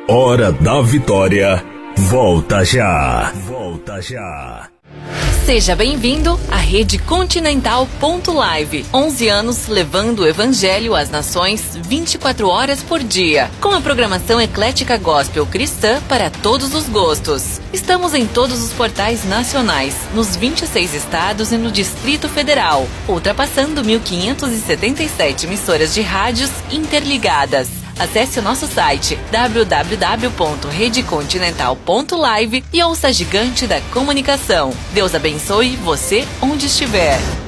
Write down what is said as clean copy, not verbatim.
Hora da Vitória. Volta já. Volta já. Seja bem-vindo à Rede Continental Live. 11 anos levando o Evangelho às nações 24 horas por dia. Com a programação eclética gospel cristã para todos os gostos. Estamos em todos os portais nacionais, nos 26 estados e no Distrito Federal, ultrapassando 1.577 emissoras de rádios interligadas. Acesse o nosso site www.redecontinental.live e ouça a gigante da comunicação. Deus abençoe você onde estiver.